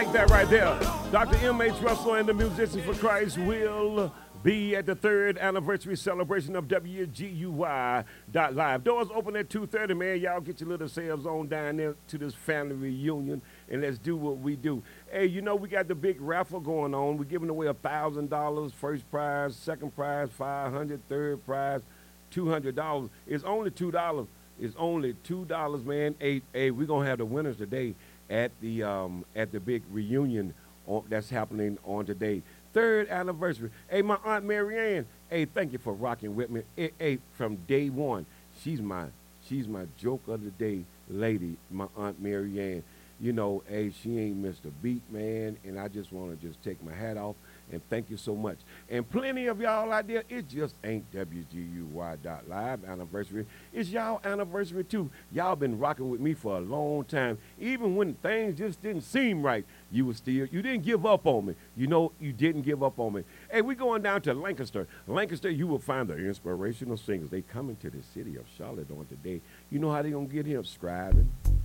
like that right there. Dr. M.H. Russell and the Musicians for Christ will be at the third anniversary celebration of WGUY.live. Doors open at 2:30, man. Y'all get your little selves on down there to this family reunion, and let's do what we do. Hey, you know, we got the big raffle going on. We're giving away $1,000, first prize, second prize, $500, third prize, $200. It's only $2. It's only $2, man. Hey, we're going to have the winners today at the big reunion that's happening on today. Third anniversary. Hey, my Aunt Marianne, hey, thank you for rocking with me. Hey, from day one, she's my joke of the day lady, my Aunt Marianne. You know, hey, she ain't missed a beat, man, and I just want to just take my hat off and thank you so much. And plenty of y'all out there, it just ain't WGUY.live anniversary. It's y'all anniversary too. Y'all been rocking with me for a long time. Even when things just didn't seem right, you didn't give up on me. You know, you didn't give up on me. Hey, we going down to Lancaster. Lancaster, you will find the inspirational singers. They coming to the city of Charlotte on today. You know how they gonna get here? Scribing,